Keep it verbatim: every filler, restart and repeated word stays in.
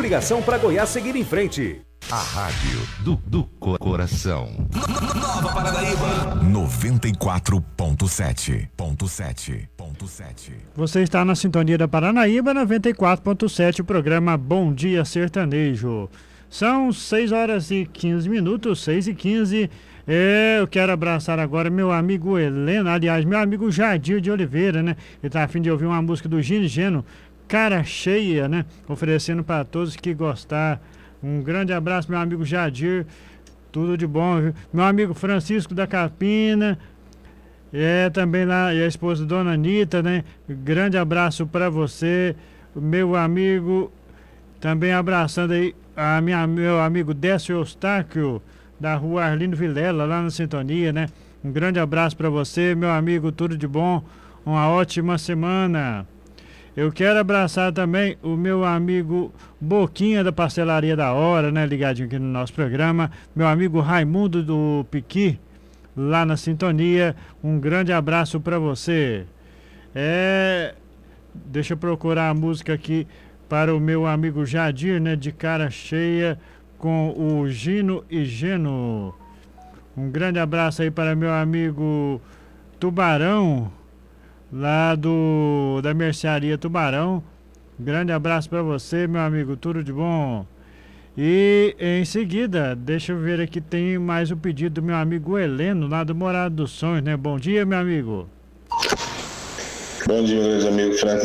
Coligação para Goiás seguir em frente. A rádio do, do coração. Nova Paranaíba. noventa e quatro ponto sete. Ponto sete. Ponto sete. Você está na sintonia da Paranaíba, noventa e quatro ponto sete, o programa Bom Dia Sertanejo. São seis horas e quinze minutos, seis e quinze. É, eu quero abraçar agora meu amigo Helena, aliás, meu amigo Jadir de Oliveira, né? Ele tá a fim de ouvir uma música do Gino Geno, Cara Cheia, né? Oferecendo para todos que gostar. Um grande abraço, meu amigo Jadir. Tudo de bom, viu? Meu amigo Francisco da Capina. É, também lá, e a esposa Dona Anitta, né? Grande abraço para você. Meu amigo, também abraçando aí a minha, meu amigo Décio Eustáquio, da rua Arlindo Vilela, lá na sintonia, né? Um grande abraço para você, meu amigo, tudo de bom. Uma ótima semana. Eu quero abraçar também o meu amigo Boquinha da Pastelaria da Hora, né? Ligadinho aqui no nosso programa. Meu amigo Raimundo do Piqui, lá na sintonia. Um grande abraço para você. É... Deixa eu procurar a música aqui para o meu amigo Jadir, né? De Cara Cheia, com o Gino e Geno. Um grande abraço aí para meu amigo Tubarão, lá do da Mercearia Tubarão. Grande abraço para você, meu amigo, tudo de bom. E em seguida, deixa eu ver aqui, tem mais um pedido do meu amigo Heleno, lá do Morado dos Sonhos, né? Bom dia, meu amigo. Bom dia, meus amigos Frank